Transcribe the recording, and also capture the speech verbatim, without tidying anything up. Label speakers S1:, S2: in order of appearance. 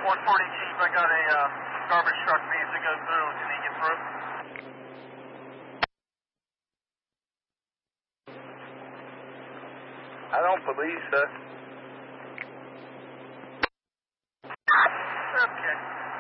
S1: one forty Chief, I got a uh, garbage truck needs to go through. Can he get through?
S2: I don't believe so.
S1: Okay.